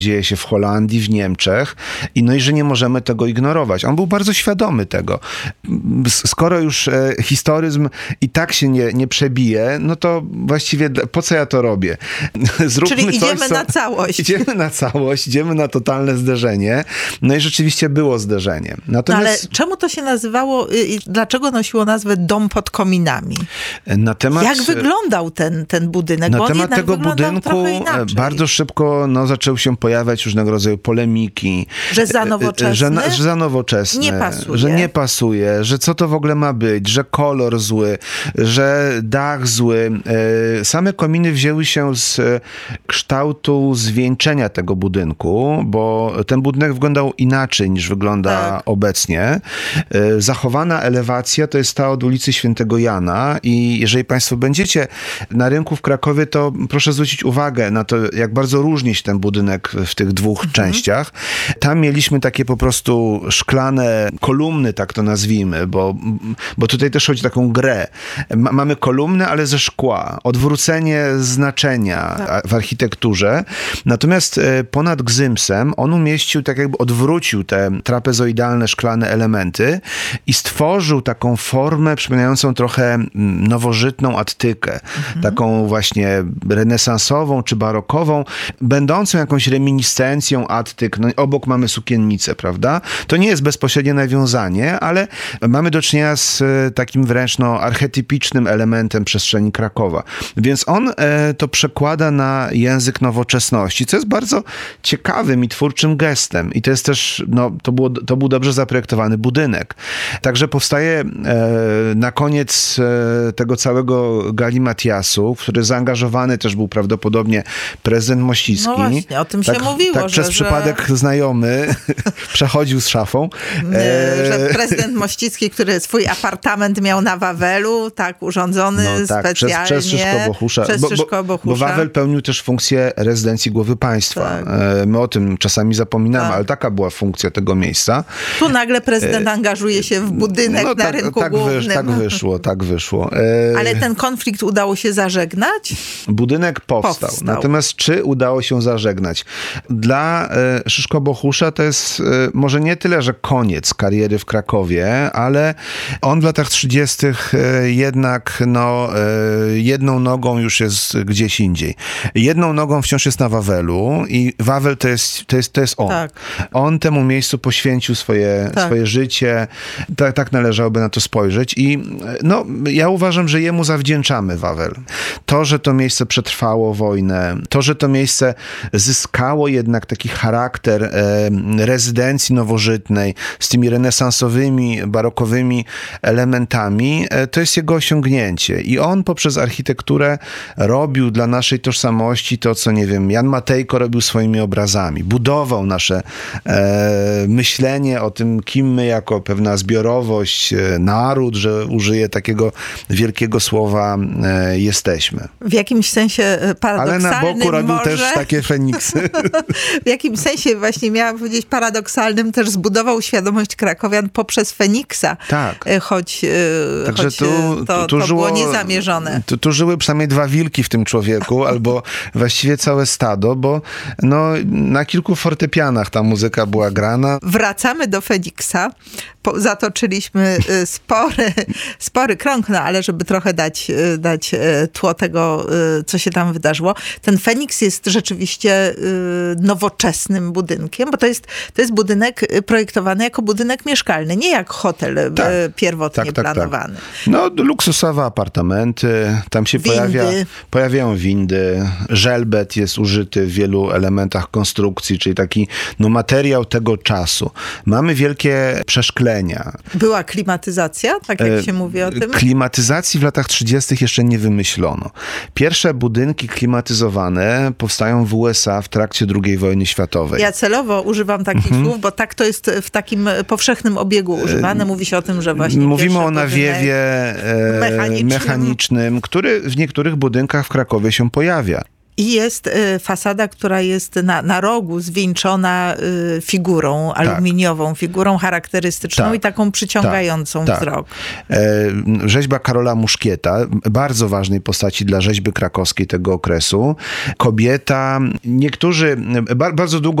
dzieje się w Holandii, w Niemczech i że nie możemy tego ignorować. On był bardzo świadomy tego. Skoro już historyzm i tak się nie przebije, no to właściwie po co ja to robię? Zróbmy Czyli idziemy coś, na całość. Idziemy na całość, idziemy na totalne zderzenie. No i rzeczywiście było zderzenie. Natomiast... Ale czemu to się nazywało i dlaczego nosiło nazwę Dom pod kominami? Jak wyglądał ten budynek? Na temat tego budynku bardzo szybko zaczęły się pojawiać różnego rodzaju polemiki. Że za nowoczesny? Że za nowoczesny. Nie pasuje. Że nie pasuje, że co to w ogóle ma być, że kolor zły, że dach zły. Same kominy wzięły się z kształtu zwieńczenia tego budynku, bo ten budynek wyglądał inaczej niż wygląda obecnie. Zachowana elewacja to jest ta od ulicy Świętego Jana i jeżeli państwo będziecie na rynku w Krakowie, to proszę zwrócić uwagę na to, jak bardzo różni się ten budynek w tych dwóch częściach. Tam mieliśmy takie po prostu szklane kolumny, tak to nazwijmy, bo tutaj też chodzi o taką grę. Mamy kolumny, ale ze szkła. Odwrócenie znaczenia w architekturze. Natomiast ponad gzymsem on umieścił, tak jakby odwrócił te trapezoidalne szklane elementy i stworzył taką formę przypominającą trochę nowożytną attykę. Taką właśnie renesansową czy barokową, będącą jakąś reminiscencją attyk. No, obok mamy sukiennicę, prawda? To nie jest bezpośrednie nawiązanie, ale mamy do czynienia z takim wręcz archetypicznym elementem przestrzeni Krakowa. Więc on to przekłada na język nowoczesności, co jest bardzo ciekawym i twórczym gestem. I to jest też, to był dobrze zaprojektowany budynek. Także powstaje na koniec tego całego galimatiasu, w który zaangażowany też był prawdopodobnie prezydent Mościcki. No właśnie, o tym się mówiło. Tak przez przypadek znajomy przechodził z szafą. Że prezydent Mościcki, który swój apartament miał na Wawelu, tak, urządzony specjalnie. Przez Szyszko-Bohusza. Bo Wawel pełnił też funkcję rezydencji głowy państwa. Tak. My o tym czasami zapominamy, ale taka była funkcja tego miejsca. Tu nagle prezydent angażuje się w budynek na rynku głównym. Tak wyszło. Ale ten konflikt udało się zażegnać? Budynek powstał. Natomiast czy udało się zażegnać? Dla Szyszko-Bohusza to jest może nie tyle, że koniec kariery w Krakowie, ale on w latach 30. jednak jedną nogą już jest gdzieś indziej. Jedną nogą wciąż jest na Wawelu i Wawel to jest on. Tak. On temu miejscu poświęcił swoje życie. Tak należałoby na to spojrzeć i ja uważam, że jemu zawdzięczamy Wawel. To, że to miejsce przetrwało wojnę, to, że to miejsce zyskało jednak taki charakter rezydencji nowożytnej z tymi renesansowymi, barokowymi elementami, to jest jego osiągnięcie. I on poprzez architekturę robił dla naszej tożsamości to, co, nie wiem, Jan Matejko robił swoimi obrazami. Budował nasze myślenie o tym, kim my jako pewna zbiorowość, naród, że użyję takiego wielkiego słowa, jesteśmy. W jakimś sensie paradoksalnym. Ale na boku robił też takie Feniksy. W jakimś sensie właśnie miałam powiedzieć paradoksalnym, też zbudował świadomość krakowian poprzez Feniksa. Tak. Choć to było niezamierzone. Tu żyły przynajmniej dwa wilki w tym człowieku, albo właściwie całe stado, bo na kilku fortepianach ta muzyka była grana. Wracamy do Feniksa. Zatoczyliśmy spory krąg, ale żeby trochę dać tło tego, co się tam wydarzyło. Ten Feniks jest rzeczywiście nowoczesnym budynkiem, bo to jest budynek projektowany jako budynek mieszkalny, nie jak hotel pierwotnie planowany. Luksusowe apartamenty, tam się pojawiają windy, żelbet jest użyty w wielu elementach konstrukcji, czyli taki materiał tego czasu. Mamy wielkie przeszklenia. Była klimatyzacja, tak jak się mówi o tym? Klimatyzacji w latach 30. jeszcze nie wymyślono. Pierwsze budynki klimatyzowane powstają w USA w trakcie II wojny światowej. Ja celowo używam takich słów, bo tak to jest w takim powszechnym obiegu używane. Mówi się o tym, że właśnie mówimy o nawiewie mechanicznym, który w niektórych budynkach w Krakowie się pojawia. I jest fasada, która jest na rogu zwieńczona figurą aluminiową, figurą charakterystyczną i taką przyciągającą wzrok. Rzeźba Karola Muszkieta, bardzo ważnej postaci dla rzeźby krakowskiej tego okresu. Kobieta, niektórzy bardzo długo